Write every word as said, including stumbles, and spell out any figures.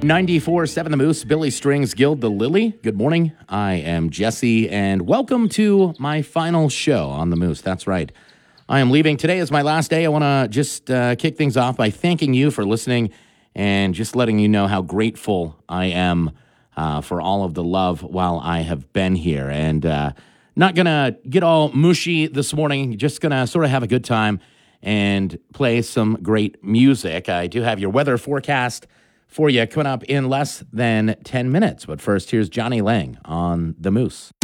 ninety-four point seven The Moose, Billy Strings, Guild the Lily. Good morning. I am Jesse, and welcome to my final show on The Moose. That's right. I am leaving. Today is my last day. I want to just uh, kick things off by thanking you for listening and just letting you know how grateful I am uh, for all of the love while I have been here. And uh, not going to get all mushy this morning, just going to sort of have a good time and play some great music. I do have your weather forecast for you coming up in less than ten minutes. But first, here's Johnny Lang on The Moose.